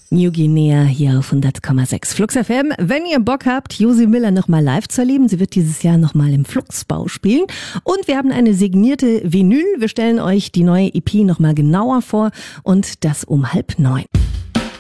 New Guinea hier auf 100,6 Flux FM. Wenn ihr Bock habt, Josi Miller nochmal live zu erleben, sie wird dieses Jahr nochmal im Fluxbau spielen. Und wir haben eine signierte Vinyl. Wir stellen euch die neue EP nochmal genauer vor und das um 8:30.